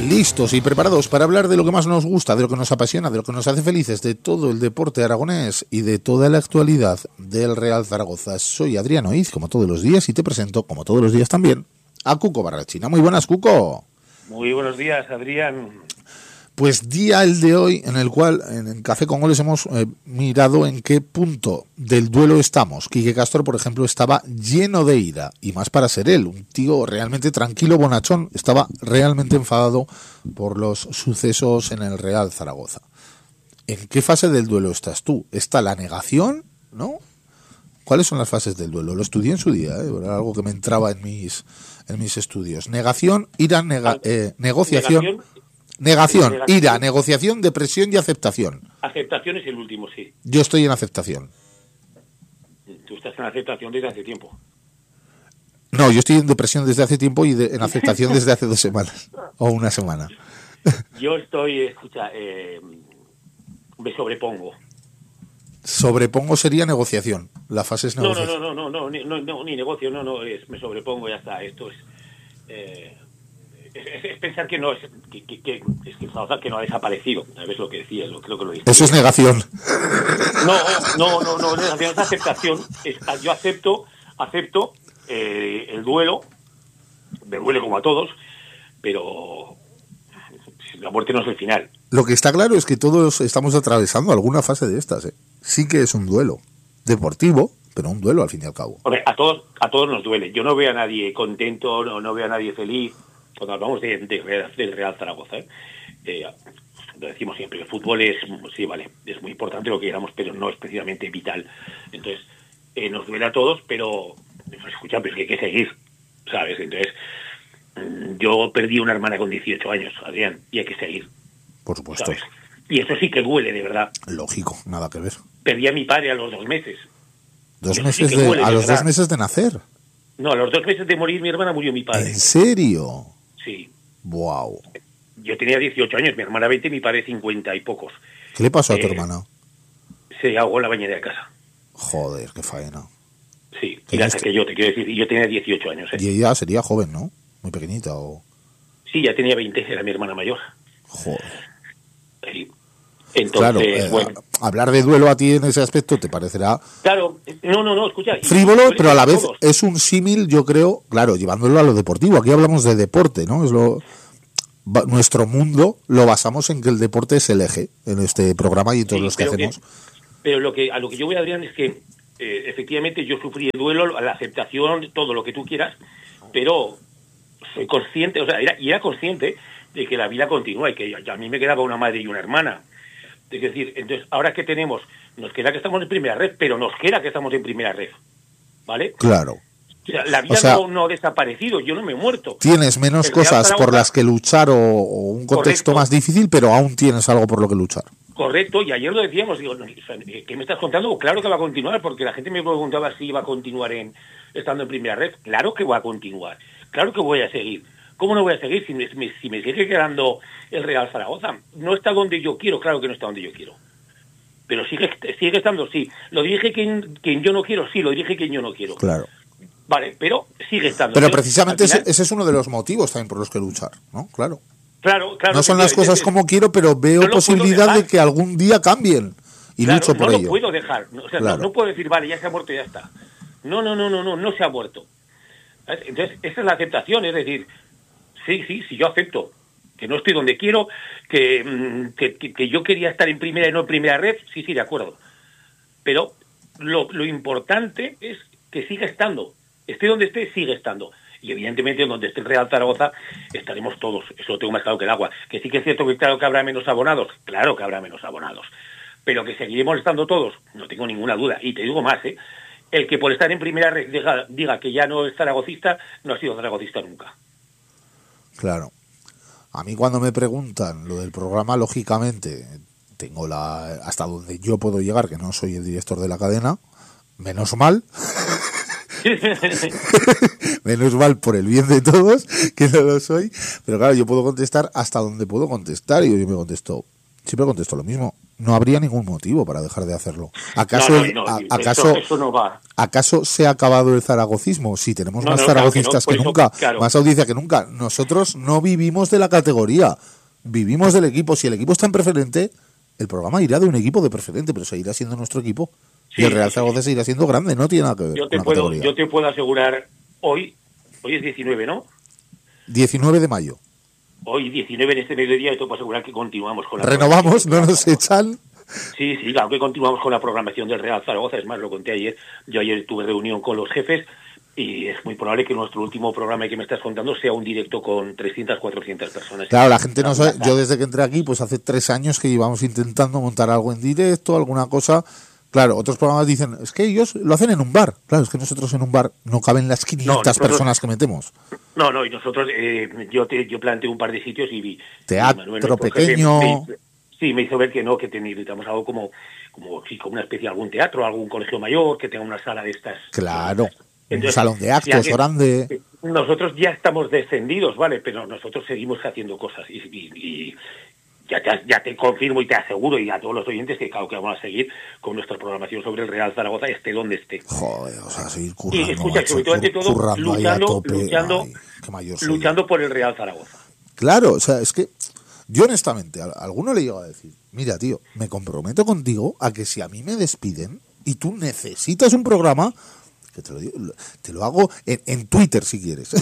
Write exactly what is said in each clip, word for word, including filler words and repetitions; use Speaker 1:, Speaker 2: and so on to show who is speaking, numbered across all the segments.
Speaker 1: listos y preparados para hablar de lo que más nos gusta, de lo que nos apasiona, de lo que nos hace felices, de todo el deporte aragonés y de toda la actualidad del Real Zaragoza. Soy Adrián Oiz, como todos los días, y te presento, como todos los días también, a Cuco Barrachina. Muy buenas, Cuco.
Speaker 2: Muy buenos días, Adrián.
Speaker 1: Pues día el de hoy en el cual en el Café con Goles hemos eh, mirado en qué punto del duelo estamos. Quique Castro, por ejemplo, estaba lleno de ira, y más para ser él, un tío realmente tranquilo, bonachón, estaba realmente enfadado por los sucesos en el Real Zaragoza. ¿En qué fase del duelo estás tú? ¿Está la negación? ¿No? ¿Cuáles son las fases del duelo? Lo estudié en su día, ¿eh? Era algo que me entraba en mis en mis estudios. Negación, ira, nega, eh, negociación...
Speaker 2: Negación.
Speaker 1: Negación,
Speaker 2: Negación.
Speaker 1: ira, negociación, depresión y aceptación.
Speaker 2: Aceptación es el último, sí.
Speaker 1: Yo estoy en aceptación.
Speaker 2: Tú estás en aceptación desde hace tiempo.
Speaker 1: No, yo estoy en depresión desde hace tiempo y de, en aceptación desde hace dos semanas. O una semana.
Speaker 2: Yo estoy, escucha, eh, me sobrepongo.
Speaker 1: Sobrepongo sería negociación. La fase es
Speaker 2: No,
Speaker 1: negociación.
Speaker 2: no, no, no, no, no, ni, no, no, ni negocio, no, no, es, me sobrepongo, ya está. Esto es... Eh, Es, es, es pensar que no es que, que, que, es que, que no ha desaparecido, ¿sabes lo que decía? Lo, creo que lo dije.
Speaker 1: Eso es negación.
Speaker 2: No, no, no, no, negación es aceptación. Es, yo acepto, acepto eh, el duelo, me duele como a todos, pero la muerte no es el final.
Speaker 1: Lo que está claro es que todos estamos atravesando alguna fase de estas, ¿eh? Sí que es un duelo deportivo, pero un duelo al fin y al cabo.
Speaker 2: Hombre, a todos, a todos nos duele. Yo no veo a nadie contento, no, no veo a nadie feliz. Cuando hablamos de, de, de, del Real Zaragoza, ¿eh? Eh, lo decimos siempre, el fútbol es, sí, vale, es muy importante lo que queramos, pero no es precisamente vital. Entonces, eh, nos duele a todos, pero, pues, escucha, pero es que hay que seguir, ¿sabes? Entonces, yo perdí una hermana con dieciocho años, Adrián, y hay que seguir.
Speaker 1: Por supuesto.
Speaker 2: ¿Sabes? Y eso sí que duele, de verdad.
Speaker 1: Lógico, nada que ver.
Speaker 2: Perdí a mi padre a los dos meses.
Speaker 1: ¿Dos meses sí de, duele, a los verdad. dos meses de nacer?
Speaker 2: No, a los dos meses de morir mi hermana murió mi padre.
Speaker 1: ¿En serio?
Speaker 2: Sí.
Speaker 1: Wow.
Speaker 2: Yo tenía dieciocho años, mi hermana veinte, mi padre cincuenta y pocos.
Speaker 1: ¿Qué le pasó a tu
Speaker 2: eh,
Speaker 1: hermana?
Speaker 2: Se ahogó en la bañera de casa.
Speaker 1: Joder, qué faena.
Speaker 2: Sí, y hasta que yo, te quiero decir, y yo tenía dieciocho años. ¿eh?
Speaker 1: Y ella sería joven, ¿no? Muy pequeñita, ¿o...?
Speaker 2: Sí, ya tenía veinte, era mi hermana mayor.
Speaker 1: Joder.
Speaker 2: Sí. Entonces,
Speaker 1: claro, eh,
Speaker 2: bueno.
Speaker 1: Hablar de duelo a ti en ese aspecto te parecerá...
Speaker 2: Claro, no, no, no, escucha...
Speaker 1: frívolo, pero a la vez todos. Es un símil, yo creo, claro, llevándolo a lo deportivo. Aquí hablamos de deporte, ¿no? Es lo... Nuestro mundo lo basamos en que el deporte es el eje en este programa y en todos
Speaker 2: sí,
Speaker 1: los que hacemos.
Speaker 2: Que, pero lo que a lo que yo voy, Adrián, es que eh, efectivamente yo sufrí el duelo, la aceptación, todo lo que tú quieras, pero soy consciente, o sea, era, y era consciente de que la vida continúa y que a mí me quedaba una madre y una hermana. Es decir, entonces, ahora que tenemos, nos queda que estamos en primera red, pero nos queda que estamos en primera red, ¿vale?
Speaker 1: Claro.
Speaker 2: O sea, la vida o sea, no, no ha desaparecido, yo no me he muerto.
Speaker 1: Tienes menos el cosas Zaragoza, por las que luchar o, o un contexto correcto. Más difícil, pero aún tienes algo por lo que luchar.
Speaker 2: Correcto, y ayer lo decíamos, digo, ¿qué me estás contando? Claro que va a continuar, porque la gente me preguntaba si iba a continuar en estando en primera red. Claro que va a continuar, claro que voy a seguir. ¿Cómo no voy a seguir si me, si me sigue quedando el Real Zaragoza? No está donde yo quiero, claro que no está donde yo quiero. Pero sigue sigue estando, sí. Lo dirige quien, quien yo no quiero, sí, lo dirige quien yo no quiero.
Speaker 1: Claro.
Speaker 2: Vale, pero sigue estando.
Speaker 1: Pero precisamente final, ese, ese es uno de los motivos también por los que luchar, ¿no? Claro.
Speaker 2: Claro, claro.
Speaker 1: No son las cosas es, como quiero, pero veo no posibilidad de que algún día cambien y
Speaker 2: claro,
Speaker 1: lucho por
Speaker 2: no
Speaker 1: ello.
Speaker 2: No lo puedo dejar. O sea, claro. no, no puedo decir, vale, ya se ha muerto y ya está. No, no, no, no, no, no se ha muerto. Entonces, esa es la aceptación, es decir, sí, sí, sí, yo acepto que no estoy donde quiero, que, que, que, que yo quería estar en primera y no en primera red, sí, sí, de acuerdo. Pero lo, lo importante es que siga estando. Esté donde esté, sigue estando. Y evidentemente donde esté el Real Zaragoza estaremos todos. Eso lo tengo más claro que el agua. Que sí que es cierto que claro que habrá menos abonados. Claro que habrá menos abonados. Pero que seguiremos estando todos, no tengo ninguna duda. Y te digo más, ¿eh? El que por estar en primera red diga, diga que ya no es zaragocista, no ha sido zaragocista nunca.
Speaker 1: Claro. A mí cuando me preguntan lo del programa, lógicamente, tengo la hasta donde yo puedo llegar, que no soy el director de la cadena, menos mal. Menos mal por el bien de todos, que no lo soy. Pero claro, yo puedo contestar hasta donde puedo contestar. Y yo me contesto, siempre contesto lo mismo. no habría ningún motivo para dejar de hacerlo. ¿Acaso,
Speaker 2: no, no, no,
Speaker 1: a, acaso,
Speaker 2: eso, eso no va.
Speaker 1: ¿acaso se ha acabado el zaragocismo? Sí, tenemos
Speaker 2: no,
Speaker 1: más
Speaker 2: no,
Speaker 1: zaragocistas
Speaker 2: claro que, no,
Speaker 1: que nunca,
Speaker 2: eso, claro.
Speaker 1: más audiencia que nunca. Nosotros no vivimos de la categoría, vivimos del equipo. Si el equipo está en preferente, el programa irá de un equipo de preferente, pero seguirá siendo nuestro equipo. Sí, y el Real sí, Zaragoza sí. seguirá siendo grande, no tiene nada que ver
Speaker 2: yo te
Speaker 1: con la
Speaker 2: puedo,
Speaker 1: categoría.
Speaker 2: Yo te puedo asegurar, hoy, hoy es diecinueve, ¿no?
Speaker 1: diecinueve de mayo.
Speaker 2: Hoy, diecinueve en este mediodía, yo te puedo asegurar que continuamos con la
Speaker 1: renovamos, no nos echan.
Speaker 2: Sí, sí, claro que continuamos con la programación del Real Zaragoza. Es más, lo conté ayer. Yo ayer tuve reunión con los jefes y es muy probable que nuestro último programa que me estás contando sea un directo con trescientas, cuatrocientas personas.
Speaker 1: Claro, la gente no sabe. Yo desde que entré aquí, pues hace tres años que llevamos intentando montar algo en directo, alguna cosa. Claro, otros programas dicen, es que ellos lo hacen en un bar. Claro, es que nosotros en un bar no caben las quinientas no, nosotros, personas que metemos.
Speaker 2: No, no, y nosotros, eh, yo te, yo planteé un par de sitios y vi...
Speaker 1: Teatro y Manuel, pequeño...
Speaker 2: Me, me, sí, me hizo ver que no, que necesitamos algo como, como, sí, como una especie de algún teatro, algún colegio mayor, que tenga una sala de estas...
Speaker 1: Claro, entonces, un salón de actos que, grande...
Speaker 2: Nosotros ya estamos descendidos, ¿vale? Pero nosotros seguimos haciendo cosas y... y, y Ya te, ya te confirmo y te aseguro, y a todos los oyentes, que claro que vamos a seguir con nuestra programación sobre el Real Zaragoza, esté donde esté.
Speaker 1: Joder, o sea, seguir currando.
Speaker 2: Y escucha, sobre todo, ante todo, luchando, luchando, Ay, luchando por el Real Zaragoza.
Speaker 1: Claro, o sea, es que yo honestamente, a alguno le llego a decir, mira, tío, me comprometo contigo a que si a mí me despiden y tú necesitas un programa... que te lo digo, te lo hago en, en Twitter si quieres.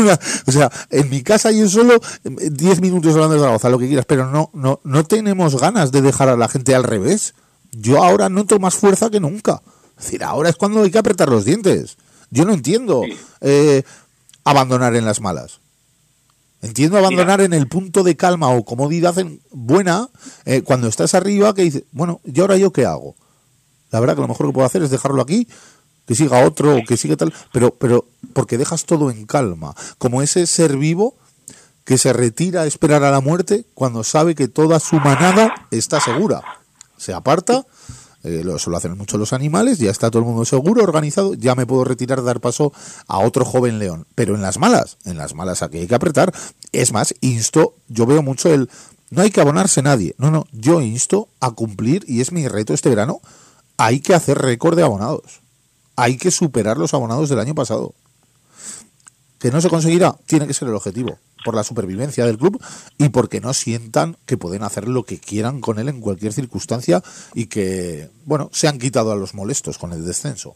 Speaker 1: O sea, en mi casa yo solo diez minutos hablando de Zaragoza, lo que quieras, pero no, no, no tenemos ganas de dejar a la gente al revés. Yo ahora noto más fuerza que nunca. Es decir, ahora es cuando hay que apretar los dientes. Yo no entiendo eh, abandonar en las malas. Entiendo abandonar Mira. en el punto de calma o comodidad en buena, eh, cuando estás arriba, que dices, bueno, ¿y ahora yo qué hago? La verdad que lo mejor que puedo hacer es dejarlo aquí, que siga otro o que siga tal, pero pero porque dejas todo en calma, como ese ser vivo que se retira a esperar a la muerte cuando sabe que toda su manada está segura. Se aparta, eh, eso lo hacen mucho los animales, ya está todo el mundo seguro, organizado, ya me puedo retirar, dar paso a otro joven león. Pero en las malas, en las malas aquí hay que apretar. Es más, insto, yo veo mucho el, no hay que abonarse nadie, no, no, yo insto a cumplir, y es mi reto este verano, hay que hacer récord de abonados. Hay que superar los abonados del año pasado. ¿Que no se conseguirá? Tiene que ser el objetivo, por la supervivencia del club y porque no sientan que pueden hacer lo que quieran con él en cualquier circunstancia y que, bueno, se han quitado a los molestos con el descenso.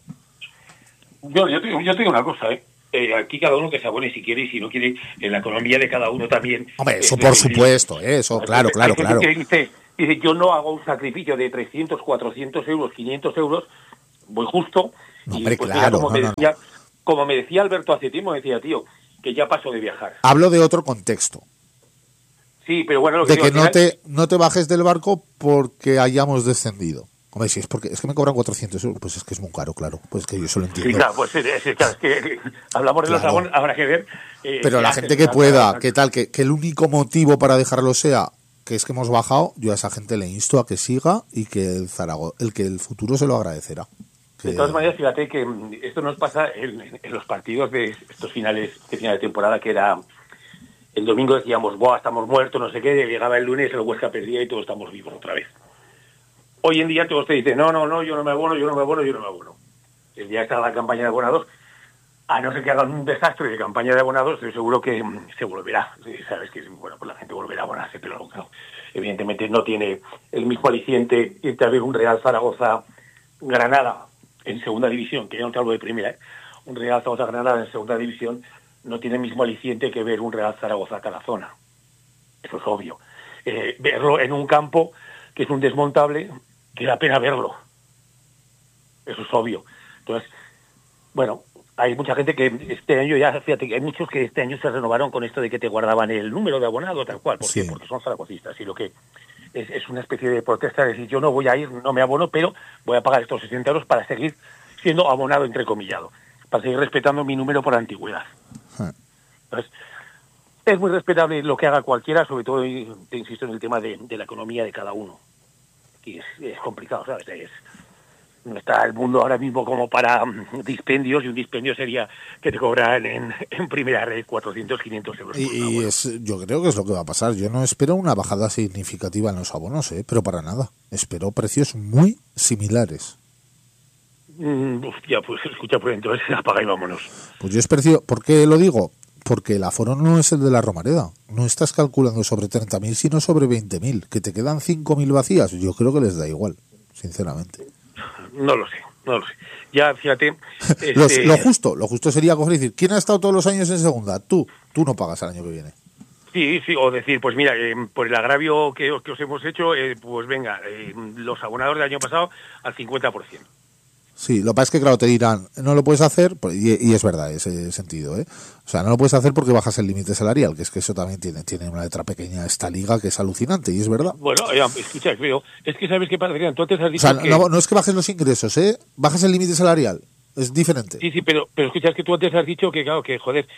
Speaker 2: Yo, yo, te, yo te digo una cosa, ¿eh? Eh, aquí cada uno que se abone si quiere y si no quiere, en la economía de cada uno también.
Speaker 1: Hombre, eso eh, por eh, supuesto, eh, eso, claro, claro, claro.
Speaker 2: Dice, dice, yo no hago un sacrificio de trescientos, cuatrocientos euros, quinientos euros, voy justo.
Speaker 1: No, hombre,
Speaker 2: y, pues,
Speaker 1: claro,
Speaker 2: mira, como,
Speaker 1: no,
Speaker 2: me
Speaker 1: no,
Speaker 2: decía,
Speaker 1: no.
Speaker 2: como me decía Alberto hace tiempo, me decía, tío, que ya paso de viajar.
Speaker 1: Hablo de otro contexto.
Speaker 2: Sí, pero bueno... Lo que
Speaker 1: de que
Speaker 2: digo,
Speaker 1: no,
Speaker 2: final...
Speaker 1: te, no te bajes del barco porque hayamos descendido. Hombre, si es porque es que me cobran cuatrocientos euros, pues es que es muy caro, claro. Pues que yo eso lo entiendo.
Speaker 2: Sí, claro, pues es, es, claro, es que hablamos de los
Speaker 1: claro.
Speaker 2: abonos, habrá que ver... Eh,
Speaker 1: pero la gente que pueda, que tal, que, que el único motivo para dejarlo sea que es que hemos bajado, yo a esa gente le insto a que siga y que el Zaragoza, el que el futuro se lo agradecerá.
Speaker 2: De todas maneras, fíjate que esto nos pasa en, en los partidos de estos finales de final de temporada, que era el domingo decíamos, ¡buah, estamos muertos, no sé qué! Llegaba el lunes, el Huesca perdía y todos estamos vivos otra vez. Hoy en día todos te dicen, no, no, no, yo no me abono, yo no me abono, yo no me abono. El día está la campaña de abonados, a no ser que hagan un desastre de campaña de abonados, estoy seguro que se volverá. Sabes que, bueno, pues la gente volverá a abonarse, pero claro, evidentemente no tiene el mismo aliciente irte a ver un Real Zaragoza Granada en segunda división, que ya no te hablo de primera, ¿eh? Un Real Zaragoza Granada en segunda división no tiene el mismo aliciente que ver un Real Zaragoza Tarazona. Eso es obvio. Eh, verlo en un campo que es un desmontable, que da pena verlo. Eso es obvio. Entonces, bueno, hay mucha gente que este año ya, fíjate, hay muchos que este año se renovaron con esto de que te guardaban el número de abonado, tal cual. ¿Por sí. qué? Porque son zaragocistas y lo que... Es, es una especie de protesta de decir, yo no voy a ir, no me abono, pero voy a pagar estos sesenta euros para seguir siendo abonado, entrecomillado, para seguir respetando mi número por antigüedad. Hmm. Entonces, es muy respetable lo que haga cualquiera, sobre todo, y te insisto, en el tema de, de la economía de cada uno. Y es, es complicado, ¿sabes? Es, no está el mundo ahora mismo como para um, dispendios, y un dispendio sería que te cobran en, en primera red cuatrocientos, quinientos euros.
Speaker 1: Y, y es, yo creo que es lo que va a pasar. Yo no espero una bajada significativa en los abonos, ¿eh? Pero para nada. Espero precios muy similares.
Speaker 2: Mm, uf, ya, pues escucha, pues entonces apaga y vámonos.
Speaker 1: Pues yo espero, ¿por qué lo digo? Porque el aforo no es el de la Romareda. No estás calculando sobre treinta mil, sino sobre veinte mil. Que te quedan cinco mil vacías, yo creo que les da igual, sinceramente.
Speaker 2: No lo sé, no lo sé. Ya, fíjate... este...
Speaker 1: Los, lo justo, lo justo sería coger y decir, ¿quién ha estado todos los años en segunda? Tú, tú no pagas el año que viene.
Speaker 2: Sí, sí, o decir, pues mira, eh, por el agravio que, que os hemos hecho, eh, pues venga, eh, los abonados del año pasado al cincuenta por ciento.
Speaker 1: Sí, lo que pasa es que, claro, te dirán, no lo puedes hacer, y, y es verdad ese sentido, ¿eh? O sea, no lo puedes hacer porque bajas el límite salarial, que es que eso también tiene, tiene una letra pequeña esta liga que es alucinante, y es verdad.
Speaker 2: Bueno, ya, escucha, creo, es que sabes qué pasa, Adrián, tú antes has dicho
Speaker 1: o sea,
Speaker 2: que...
Speaker 1: no, no es que bajes los ingresos, ¿eh? Bajas el límite salarial, es diferente.
Speaker 2: Sí, sí, pero, pero escucha, es que tú antes has dicho que, claro, que, joder,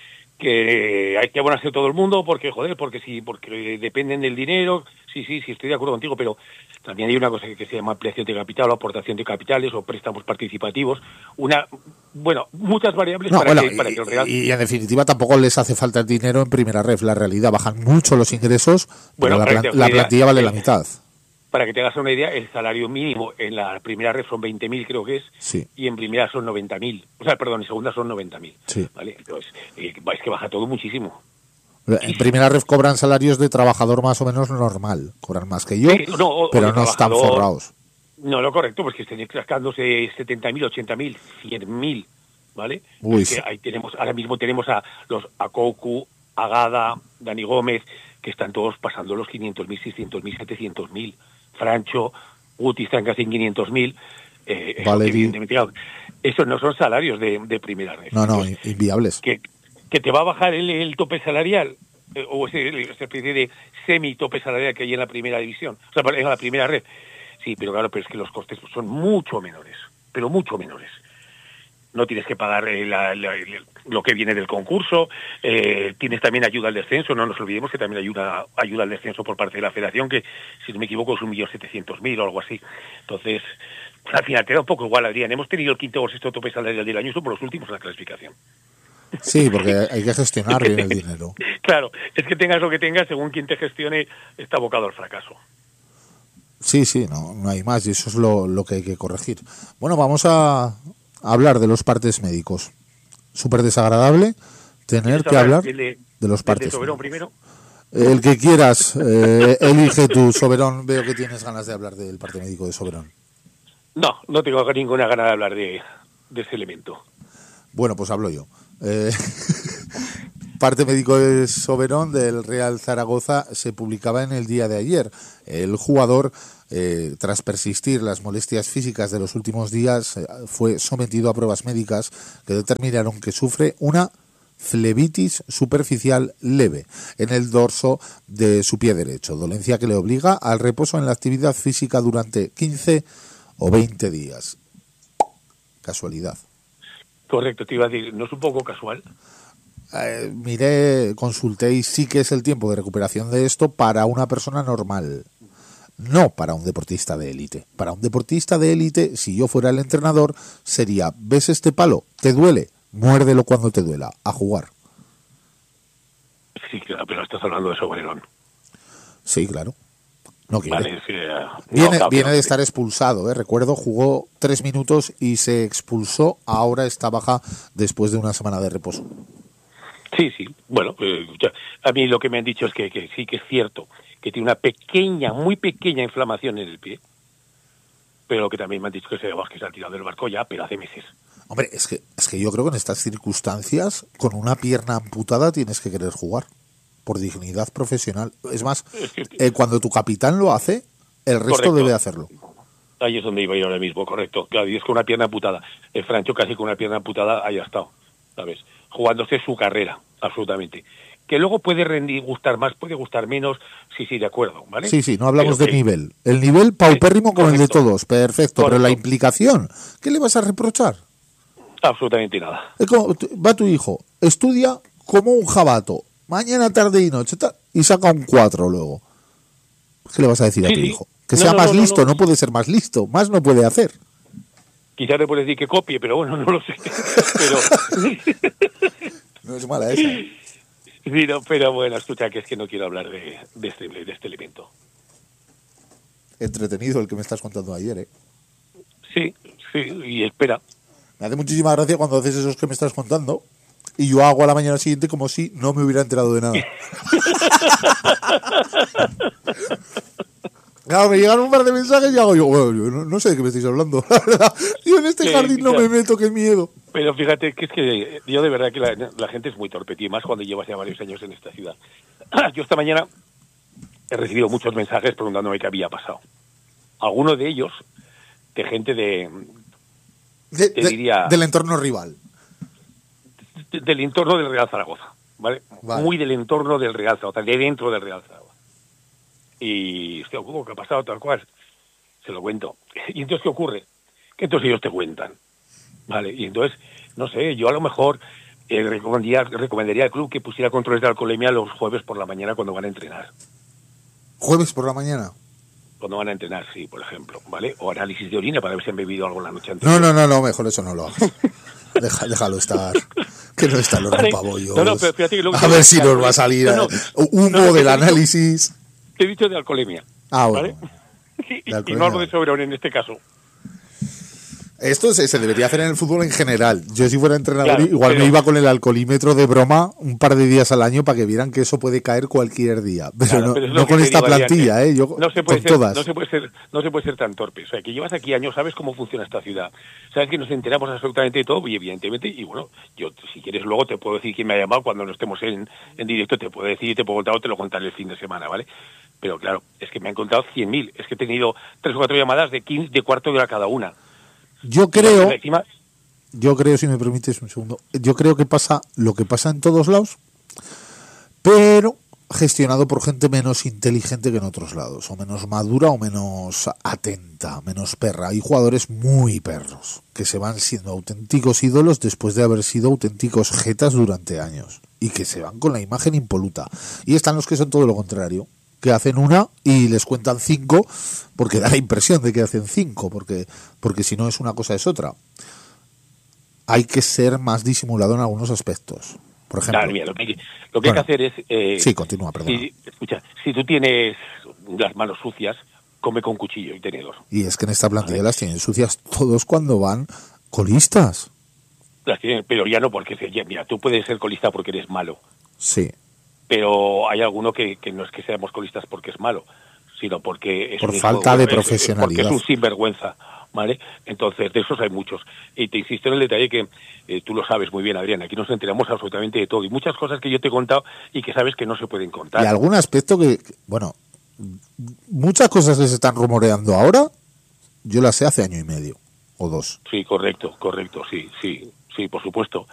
Speaker 2: que hay que abonarse todo el mundo, porque, joder, porque sí, porque dependen del dinero, sí, sí, sí, estoy de acuerdo contigo, pero también hay una cosa que se llama ampliación de capital o aportación de capitales o préstamos participativos, una, bueno, muchas variables
Speaker 1: no,
Speaker 2: para,
Speaker 1: bueno,
Speaker 2: que, para
Speaker 1: y,
Speaker 2: que el Real...
Speaker 1: Y en definitiva tampoco les hace falta el dinero en primera ref, la realidad, bajan mucho los ingresos,
Speaker 2: bueno,
Speaker 1: pero la, plan, la plantilla vale la mitad.
Speaker 2: Para que te hagas una idea, el salario mínimo en la primera red son veinte mil, creo que es,
Speaker 1: sí.
Speaker 2: Y en primera son noventa mil. O sea, perdón, en segunda son noventa mil.
Speaker 1: Sí.
Speaker 2: ¿Vale? Entonces, eh, es que baja todo muchísimo.
Speaker 1: En primera red cobran salarios de trabajador más o menos normal. Cobran más que yo, sí, no, o, pero o no están forrados.
Speaker 2: No, lo correcto, pues que estén sacándose setenta mil, ochenta mil, cien mil, ¿vale?
Speaker 1: Uy,
Speaker 2: es que ahí tenemos, ahora mismo tenemos a los Akoku, Agada, Dani Gómez, que están todos pasando los quinientos mil, seiscientos mil, setecientos mil. Francho, Guti están casi en quinientos mil. Eh,
Speaker 1: vale,
Speaker 2: evidentemente, claro, esos no son salarios de, de primera red.
Speaker 1: No, no, Entonces, inviables.
Speaker 2: Que, que te va a bajar el, el tope salarial, eh, o ese, esa especie de semi-tope salarial que hay en la primera división, o sea, en la primera red. Sí, pero claro, pero es que los costes son mucho menores, pero mucho menores. No tienes que pagar eh, la, la, lo que viene del concurso, eh, tienes también ayuda al descenso, no nos olvidemos que también ayuda ayuda al descenso por parte de la federación, que si no me equivoco es un millón setecientos mil o algo así. Entonces, al final te da un poco igual, Adrián. Hemos tenido el quinto o sexto tope salarial del año, somos los últimos en la clasificación.
Speaker 1: Sí, porque hay que gestionar bien el dinero.
Speaker 2: Claro, es que tengas lo que tengas, según quien te gestione, está abocado al fracaso.
Speaker 1: Sí, sí, no, no hay más, y eso es lo, lo que hay que corregir. Bueno, vamos a hablar de los partes médicos. Súper desagradable tener que hablar de, de, de los partes
Speaker 2: de Soberón primero.
Speaker 1: El que quieras, eh, elige tú, Soberón. Veo que tienes ganas de hablar del parte médico de Soberón.
Speaker 2: No, no tengo ninguna gana de hablar de, de ese elemento.
Speaker 1: Bueno, pues hablo yo. Eh, parte médico de Soberón del Real Zaragoza se publicaba en el día de ayer. El jugador, eh, tras persistir las molestias físicas de los últimos días, eh, fue sometido a pruebas médicas que determinaron que sufre una flebitis superficial leve en el dorso de su pie derecho, dolencia que le obliga al reposo en la actividad física durante quince o veinte días. Casualidad.
Speaker 2: Correcto, te iba a decir, ¿no es un poco casual?
Speaker 1: Eh, miré, consulté y sí que es el tiempo de recuperación de esto para una persona normal, no para un deportista de élite. Para un deportista de élite, si yo fuera el entrenador, sería, ¿ves este palo? ¿Te duele? Muérdelo cuando te duela, a jugar.
Speaker 2: Sí, claro, pero estás hablando de Soberón.
Speaker 1: Sí, claro. No quiere.
Speaker 2: Vale, es que, uh,
Speaker 1: viene
Speaker 2: no,
Speaker 1: viene
Speaker 2: no,
Speaker 1: de estar expulsado, ¿eh? Recuerdo, jugó tres minutos y se expulsó. Ahora está baja después de una semana de reposo.
Speaker 2: Sí, sí. Bueno, eh, ya, a mí lo que me han dicho es que, que sí que es cierto, que tiene una pequeña, muy pequeña inflamación en el pie, pero que también me han dicho que se, que se ha tirado del barco ya, pero hace meses.
Speaker 1: Hombre, es que, es que yo creo que en estas circunstancias, con una pierna amputada tienes que querer jugar, por dignidad profesional. Es más, es que, eh, cuando tu capitán lo hace, el resto correcto. Debe hacerlo.
Speaker 2: Ahí es donde iba a ir ahora mismo, correcto. Claro, y es con una pierna amputada. El Francho casi con una pierna amputada haya estado, ¿sabes? Jugándose su carrera, absolutamente. Que luego puede rendir, gustar más, puede gustar menos, sí, sí, de acuerdo, ¿vale?
Speaker 1: Sí, sí, no hablamos pero de que... nivel. El nivel paupérrimo como el de todos, perfecto, correcto. Pero la implicación, ¿qué le vas a reprochar?
Speaker 2: Absolutamente nada.
Speaker 1: Es como, va tu hijo, estudia como un jabato, mañana, tarde y noche, y saca un cuatro luego. ¿Qué le vas a decir sí, a tu sí. hijo? Que no, sea no, más no, listo, no. no puede ser más listo, más no puede hacer.
Speaker 2: Quizás le puedes decir que copie, pero bueno, no lo sé. Pero
Speaker 1: no es mala esa.
Speaker 2: Sí, no, pero bueno, escucha, que es que no quiero hablar de, de, este, de este elemento.
Speaker 1: Entretenido el que me estás contando ayer, ¿eh?
Speaker 2: Sí, sí, y espera.
Speaker 1: Me hace muchísima gracia cuando haces esos que me estás contando y yo hago a la mañana siguiente como si no me hubiera enterado de nada. Claro, me llegan un par de mensajes y hago yo, bueno, yo no, no sé de qué me estáis hablando. Yo en este sí, jardín no me meto, qué miedo.
Speaker 2: Pero fíjate que es que yo de verdad que la, la gente es muy torpe, y más cuando llevas ya varios años en esta ciudad. Yo esta mañana he recibido muchos mensajes preguntándome qué había pasado. Algunos de ellos de gente de...
Speaker 1: de te de, diría, del entorno rival.
Speaker 2: De, del entorno del Real Zaragoza, ¿vale? Vale. Muy del entorno del Real Zaragoza, de dentro del Real Zaragoza. Y, hostia, ¿cómo que ha pasado tal cual? Se lo cuento. Y entonces, ¿qué ocurre? Que entonces ellos te cuentan, ¿vale? Y entonces, no sé, yo a lo mejor eh, recomendaría, recomendaría al club que pusiera controles de alcoholemia los jueves por la mañana cuando van a entrenar.
Speaker 1: ¿Jueves por la mañana?
Speaker 2: Cuando van a entrenar, sí, por ejemplo, ¿vale? O análisis de orina para ver si han bebido algo la noche anterior.
Speaker 1: No, no, no, no, mejor eso no lo hagas. Deja, déjalo estar. Que no están los vale. Pabollos. No, no, pero fíjate que luego a ver si nos va a salir no, no, humo no, no, del análisis.
Speaker 2: Te he dicho de alcoholemia.
Speaker 1: Ah, bueno.
Speaker 2: ¿Vale? Sí, y, y no algo de soberón en este caso.
Speaker 1: Esto se, se debería hacer en el fútbol en general. Yo si fuera entrenador
Speaker 2: claro,
Speaker 1: igual
Speaker 2: pero...
Speaker 1: me iba con el alcoholímetro de broma un par de días al año para que vieran que eso puede caer cualquier día. Pero claro, no, pero no con esta digo, plantilla, Adrián, ¿eh? Yo
Speaker 2: no se puede
Speaker 1: con
Speaker 2: ser,
Speaker 1: todas.
Speaker 2: No se puede ser, no se puede ser tan torpe. O sea, que llevas aquí años, sabes cómo funciona esta ciudad. Sabes que nos enteramos absolutamente de todo y evidentemente, y bueno, yo si quieres luego te puedo decir quién me ha llamado cuando no estemos en, en directo, te puedo decir, te puedo contar o te lo contaré el fin de semana, ¿vale? Pero claro, es que me han contado cien mil. Es que he tenido tres o cuatro llamadas de quince, de cuarto de hora cada una.
Speaker 1: Yo creo, encima, yo creo, si me permites un segundo, yo creo que pasa lo que pasa en todos lados, pero gestionado por gente menos inteligente que en otros lados, o menos madura o menos atenta, menos perra. Hay jugadores muy perros, que se van siendo auténticos ídolos después de haber sido auténticos jetas durante años, y que se van con la imagen impoluta. Y están los que son todo lo contrario, que hacen una y les cuentan cinco, porque da la impresión de que hacen cinco, porque, porque si no es una cosa es otra. Hay que ser más disimulado en algunos aspectos. Por ejemplo,
Speaker 2: claro, mira, lo que, hay, lo que bueno, hay que hacer es... Eh,
Speaker 1: sí, continúa, perdón.
Speaker 2: Si, escucha, si tú tienes las manos sucias, come con cuchillo y tenedor.
Speaker 1: Y es que en esta plantilla, ¿vale?, las tienen sucias todos cuando van colistas.
Speaker 2: Las tienen, pero ya no porque... Mira, tú puedes ser colista porque eres malo.
Speaker 1: Sí.
Speaker 2: Pero hay alguno que, que no es que seamos colistas porque es malo, sino porque es
Speaker 1: por
Speaker 2: un
Speaker 1: falta
Speaker 2: juego,
Speaker 1: de
Speaker 2: es,
Speaker 1: profesionalidad.
Speaker 2: Es porque es un sinvergüenza, ¿vale? Entonces, de esos hay muchos. Y te insisto en el detalle que eh, tú lo sabes muy bien, Adrián, aquí nos enteramos absolutamente de todo. Y muchas cosas que yo te he contado y que sabes que no se pueden contar.
Speaker 1: Y algún aspecto que, bueno, muchas cosas que se están rumoreando ahora, yo las sé hace año y medio o dos.
Speaker 2: Sí, correcto, correcto, sí, sí, sí, por supuesto.